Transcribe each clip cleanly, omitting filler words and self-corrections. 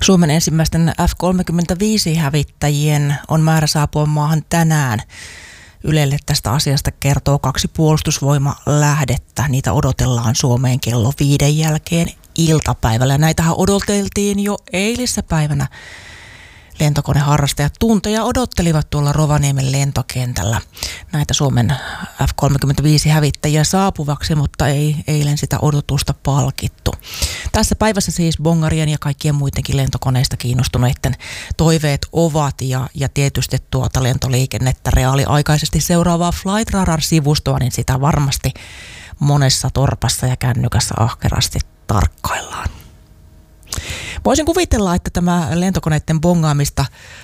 Suomen ensimmäisten F-35-hävittäjien on määrä saapua maahan tänään. Ylelle tästä asiasta kertoo 2 puolustusvoimalähdettä. Niitä odotellaan Suomeen kello 5 jälkeen iltapäivällä. Näitähän odoteltiin jo eilissäpäivänä. Lentokoneharrastajat tunteja odottelivat tuolla Rovaniemen lentokentällä näitä Suomen F-35-hävittäjiä saapuvaksi, mutta ei eilen sitä odotusta palkittu. Tässä päivässä siis bongarien ja kaikkien muidenkin lentokoneista kiinnostuneiden toiveet ovat ja tietysti tuota lentoliikennettä reaaliaikaisesti seuraavaa Flight Radar-sivustoa, niin sitä varmasti monessa torpassa ja kännykässä ahkerasti tarkkaillaan. Voisin kuvitella, että tämä lentokoneiden bongaamista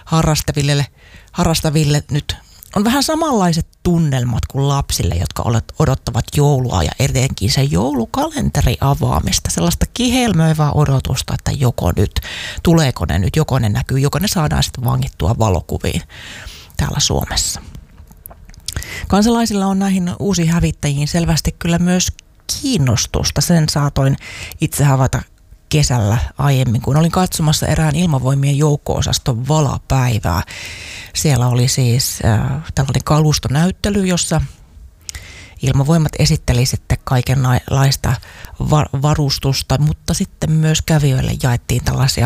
harrastaville nyt on vähän samanlaiset tunnelmat kuin lapsille, jotka odottavat joulua ja etenkin se joulukalenteri avaamista. Sellaista kihelmöivää odotusta, että joko nyt, tuleeko ne nyt, joko ne näkyy, joko ne saadaan sitten vangittua valokuviin täällä Suomessa. Kansalaisilla on näihin uusiin hävittäjiin selvästi kyllä myös kiinnostusta. Sen saatoin itse havaita kesällä aiemmin, kun olin katsomassa erään ilmavoimien joukko-osaston valapäivää. Siellä oli siis tällainen kalustonäyttely, jossa ilmavoimat esitteli sitten kaikenlaista varustusta, mutta sitten myös kävijöille jaettiin tällaisia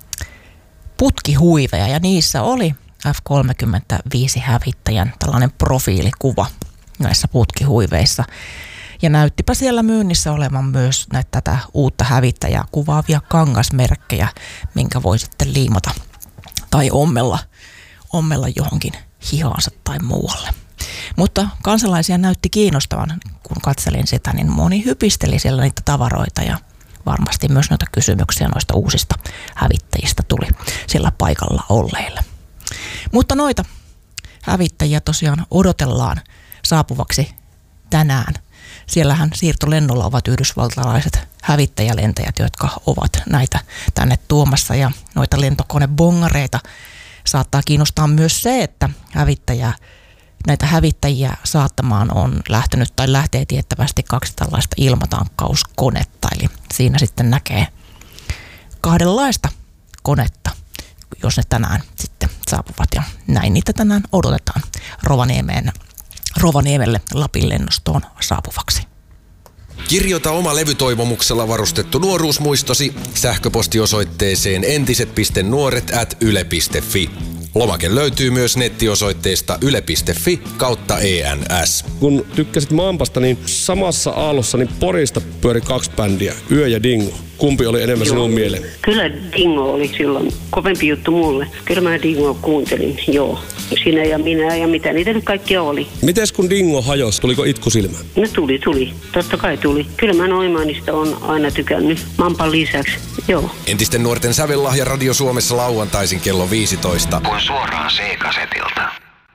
putkihuiveja ja niissä oli F-35-hävittäjän tällainen profiilikuva näissä putkihuiveissa. Ja näyttipä siellä myynnissä olevan myös näitä tätä uutta hävittäjää kuvaavia kangasmerkkejä, minkä voi sitten liimata tai ommella johonkin hihaansa tai muualle. Mutta kansalaisia näytti kiinnostavan, kun katselin sitä, niin moni hypisteli siellä niitä tavaroita ja varmasti myös noita kysymyksiä noista uusista hävittäjistä tuli sillä paikalla olleille. Mutta noita hävittäjiä tosiaan odotellaan saapuvaksi tänään. Siellähän siirtolennolla ovat yhdysvaltalaiset hävittäjälentäjät, jotka ovat näitä tänne tuomassa ja noita lentokonebongareita. Saattaa kiinnostaa myös se, että näitä hävittäjiä saattamaan on lähtenyt tai lähtee tiettävästi 2 tällaista ilmatankkauskonetta. Eli siinä sitten näkee 2 konetta, jos ne tänään sitten saapuvat ja näin niitä tänään odotetaan Rovaniemelle Lapin lennostoon saapuvaksi. Kirjoita oma levytoivomuksella varustettu nuoruusmuistosi sähköpostiosoitteeseen entiset.nuoret@yle.fi. Lomake löytyy myös nettiosoitteesta yle.fi/ENS. Kun tykkäsit Mampasta, niin samassa aallossa niin Porista pyöri 2 bändiä, Yö ja Dingo. Kumpi oli enemmän sinun mieleen? Kyllä Dingo oli silloin kovempi juttu mulle. Kyllä mä Dingoa kuuntelin, joo. Sinä ja minä ja mitä niitä nyt kaikkia oli. Mites kun Dingo hajosi, tuliko itku silmään? No tuli. Totta kai tuli. Kyllä mä Noimanista on aina tykännyt. Mampan lisäksi, joo. Entisten nuorten sävellahja Radio Suomessa lauantaisin kello 15. Kun suoraan C-kasetilta.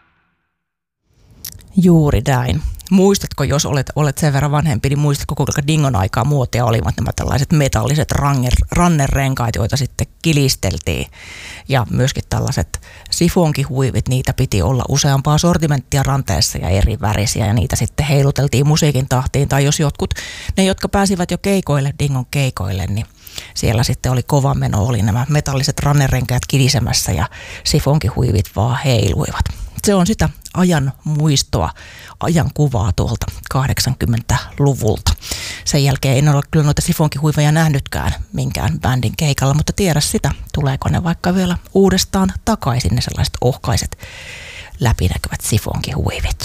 Juuri näin. Muistatko, jos olet sen verran vanhempi, niin muistatko, kuinka Dingon aikaa muotia olivat nämä tällaiset metalliset rannerenkaat, joita sitten kilisteltiin. Ja myöskin tällaiset sifonkihuivit, niitä piti olla useampaa sortimenttia ranteessa ja eri värisiä. Ja niitä sitten heiluteltiin musiikin tahtiin. Tai jos ne jotka pääsivät jo keikoille, Dingon keikoille, niin siellä sitten oli kova meno, oli nämä metalliset rannerenkaat kilisemässä ja sifonkihuivit vaan heiluivat. Se on sitä ajan muistoa, ajan kuvaa tuolta 80-luvulta. Sen jälkeen en ole kyllä noita sifonkihuiveja nähnytkään minkään bändin keikalla, mutta tiedä sitä, tuleeko ne vaikka vielä uudestaan takaisin, ne sellaiset ohkaiset läpinäkyvät sifonkihuivit.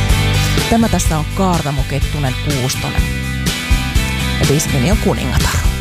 Tämä tässä on Kaartamo Kettunen Puustonen ja biisin nimi on Kuningatar.